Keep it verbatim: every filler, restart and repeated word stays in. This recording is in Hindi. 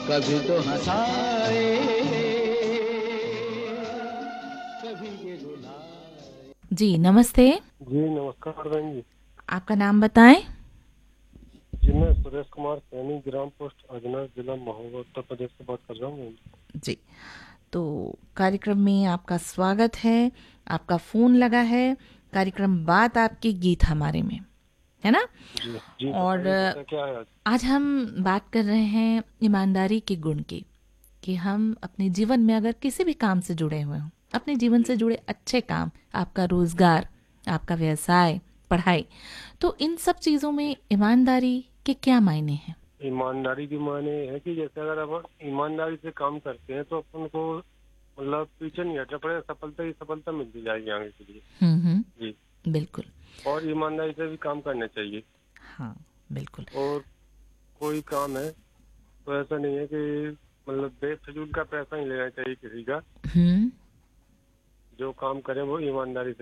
कभी तो हंसाए, कभी ये रुलाए। जी नमस्ते। जी नमस्कार बहन जी। आपका नाम बताएं। जी मैं सुरेश कुमार सैनी, ग्राम पोस्ट अजनर, जिला महोबा, उत्तर प्रदेश से बात कर रहा हूँ। जी तो कार्यक्रम में आपका स्वागत है। आपका फ़ोन लगा है। कार्यक्रम बात आपकी गीत हमारे में, है ना। जी जी और बताइए, विषय क्या है आज? आज हम बात कर रहे हैं ईमानदारी के गुण की, कि हम अपने जीवन में अगर किसी भी काम से जुड़े हुए हों, अपने जीवन जी से जुड़े अच्छे काम, आपका रोजगार, आपका व्यवसाय, पढ़ाई, तो इन सब चीज़ों में ईमानदारी के क्या मायने हैं? ईमानदारी के मायने है कि जैसे अगर अपन ईमानदारी से काम करते हैं तो अपन को मतलब पीछे नहीं हटना पड़ेगा, सफलता ही सफलता मिलती जाएगी आगे के लिए। हम्म हम्म, जी। बिल्कुल। और ईमानदारी से भी काम करने चाहिए। हाँ बिल्कुल। और कोई काम है तो ऐसा नहीं है कि मतलब बेफजूल का पैसा नहीं लेना चाहिए किसी का। हम्म। जो काम करे वो ईमानदारी से